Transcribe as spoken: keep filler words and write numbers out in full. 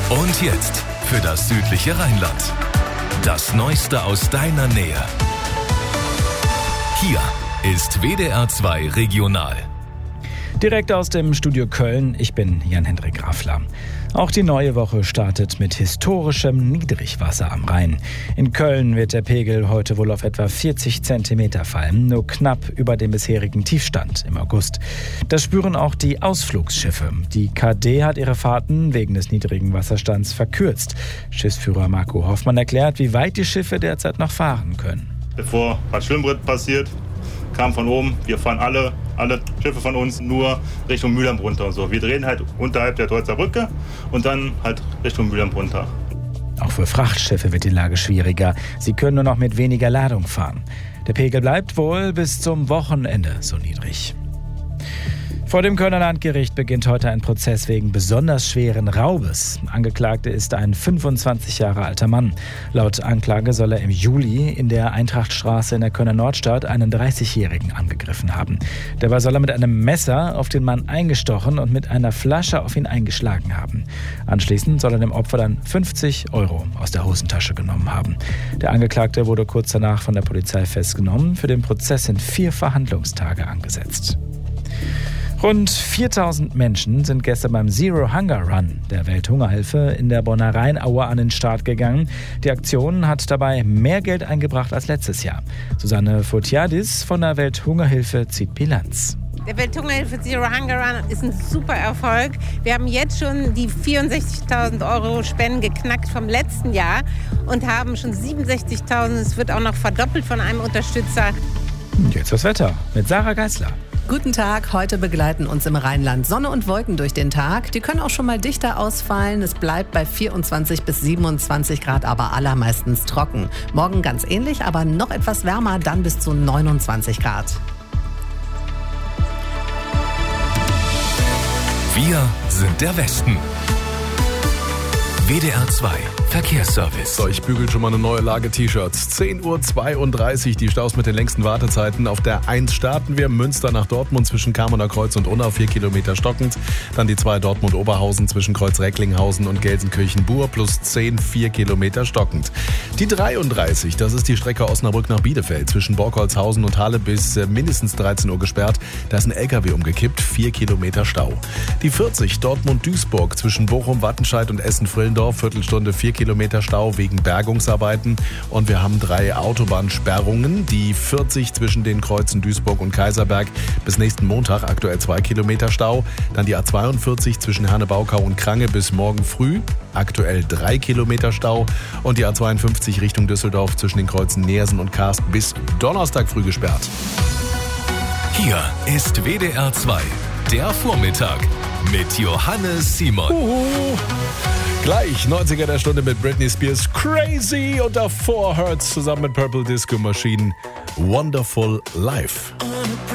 Und jetzt für das südliche Rheinland. Das Neueste aus deiner Nähe. Hier ist W D R zwei Regional. Direkt aus dem Studio Köln, ich bin Jan-Hendrik Raffler. Auch die neue Woche startet mit historischem Niedrigwasser am Rhein. In Köln wird der Pegel heute wohl auf etwa vierzig Zentimeter fallen, nur knapp über dem bisherigen Tiefstand im August. Das spüren auch die Ausflugsschiffe. Die K D hat ihre Fahrten wegen des niedrigen Wasserstands verkürzt. Schiffsführer Marco Hoffmann erklärt, wie weit die Schiffe derzeit noch fahren können. Bevor Bad Schwimmbrett passiert, kam von oben, wir fahren alle, alle Schiffe von uns nur Richtung Mülheim runter und so. Wir drehen halt unterhalb der Deutzer Brücke und dann halt Richtung Mülheim runter. Auch für Frachtschiffe wird die Lage schwieriger. Sie können nur noch mit weniger Ladung fahren. Der Pegel bleibt wohl bis zum Wochenende so niedrig. Vor dem Kölner Landgericht beginnt heute ein Prozess wegen besonders schweren Raubes. Angeklagte ist ein fünfundzwanzig Jahre alter Mann. Laut Anklage soll er im Juli in der Eintrachtstraße in der Kölner Nordstadt einen dreißigjährigen angegriffen haben. Dabei soll er mit einem Messer auf den Mann eingestochen und mit einer Flasche auf ihn eingeschlagen haben. Anschließend soll er dem Opfer dann fünfzig Euro aus der Hosentasche genommen haben. Der Angeklagte wurde kurz danach von der Polizei festgenommen. Für den Prozess sind vier Verhandlungstage angesetzt. Rund viertausend Menschen sind gestern beim Zero Hunger Run der Welthungerhilfe in der Bonner Rheinaue an den Start gegangen. Die Aktion hat dabei mehr Geld eingebracht als letztes Jahr. Susanne Fotiadis von der Welthungerhilfe zieht Bilanz. Der Welthungerhilfe Zero Hunger Run ist ein super Erfolg. Wir haben jetzt schon die vierundsechzigtausend Euro Spenden geknackt vom letzten Jahr und haben schon siebenundsechzigtausend. Es wird auch noch verdoppelt von einem Unterstützer. Und jetzt das Wetter mit Sarah Geisler. Guten Tag, heute begleiten uns im Rheinland Sonne und Wolken durch den Tag. Die können auch schon mal dichter ausfallen. Es bleibt bei vierundzwanzig bis siebenundzwanzig Grad, aber allermeistens trocken. Morgen ganz ähnlich, aber noch etwas wärmer, dann bis zu neunundzwanzig Grad. Wir sind der Westen. W D R zwei Verkehrsservice. So, ich bügel schon mal eine neue Lage T-Shirts. zehn Uhr zweiunddreißig, die Staus mit den längsten Wartezeiten. Auf der eins starten wir, Münster nach Dortmund zwischen Kamerner Kreuz und Unna, vier Kilometer stockend. Dann die zwei Dortmund-Oberhausen zwischen Kreuz-Recklinghausen und Gelsenkirchen-Bur plus zehn, vier Kilometer stockend. Die dreiunddreißig, das ist die Strecke Osnabrück nach Bielefeld zwischen Borkholzhausen und Halle bis mindestens dreizehn Uhr gesperrt. Da ist ein L K W umgekippt, vier Kilometer Stau. Die vierzig, Dortmund-Duisburg zwischen Bochum, Wattenscheid und Essen-Frillendorf, Viertelstunde, vier Kilometer Stau wegen Bergungsarbeiten. Und wir haben drei Autobahnsperrungen. Die vierzig zwischen den Kreuzen Duisburg und Kaiserberg bis nächsten Montag, aktuell zwei Kilometer Stau. Dann die A zweiundvierzig zwischen Hernebaukau und Krange bis morgen früh, aktuell drei Kilometer Stau. Und die A zweiundfünfzig Richtung Düsseldorf zwischen den Kreuzen Neersen und Karst bis Donnerstag früh gesperrt. Hier ist W D R zwei, der Vormittag mit Johannes Simon. Uhu. Gleich neunziger der Stunde mit Britney Spears Crazy und davor Hurts zusammen mit Purple Disco Machine Wonderful Life.